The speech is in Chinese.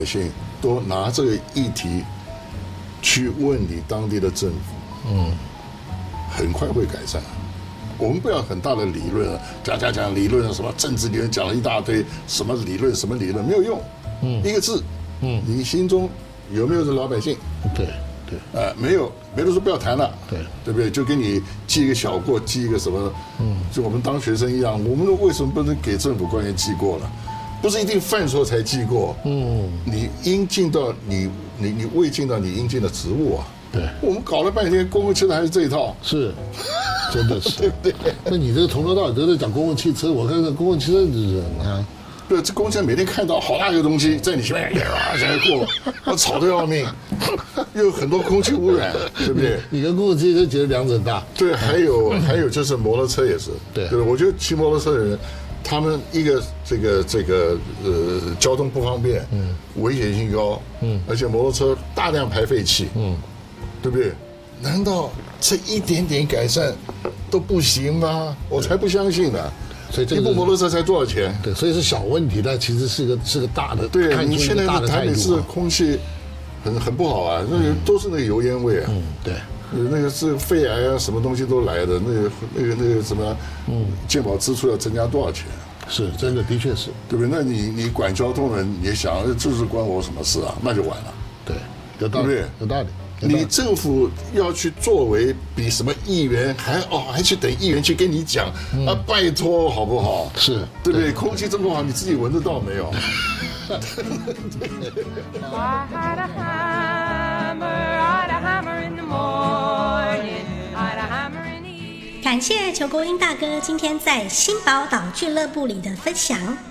性都拿这个议题去问你当地的政府，很快会改善。我们不要很大的理论，讲理论，什么政治理论，讲了一大堆，什么理论没有用，一个字，你心中有没有这老百姓？ 对。 没有，别的说不要谈了，对不对？就给你记一个小过，记一个什么，就我们当学生一样，我们为什么不能给政府官员记过呢？不是一定犯错才记过，你应尽到你未尽到你应尽的职务啊。 对， 我们搞了半天公共汽车还是这一套， 是，真的是， 对不对？ 那你这个从头到尾都在讲公共汽车，我看看公共汽车的人啊。 对，这公共汽车每天看到好大一个东西在你前面过，我吵得要命，又有很多空气污染，对不对？ 你跟公共汽车觉得两者很大？ 对，还有就是摩托车也是， 对， 我觉得骑摩托车的人，他们一个这个交通不方便，危险性高，而且摩托车大量排废气，对不对？难道这一点点改善都不行吗？我才不相信呢。所以一部摩托车才多少钱？ 对，所以是小问题，但其实是个大的。 对，你现在的台北市空气很不好啊，那个都是那个油烟味啊。 对， 那个是肺癌啊，什么东西都来的。那个什么，健保支出要增加多少钱？ 是真的，的确是， 对不对？那你管交通人，你想这是关我什么事啊？那就完了。 对，有道理，对不对？有道理。 你政府要去作为比什么议员还去等议员去跟你讲啊，拜托好不好？ 是， 对不对？空气这么好，你自己闻得到没有？ 感谢裘国英大哥今天在新宝岛俱乐部里的分享。